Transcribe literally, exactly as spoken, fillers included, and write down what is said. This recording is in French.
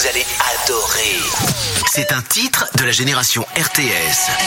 allez adorer. C'est un titre de la génération R T S.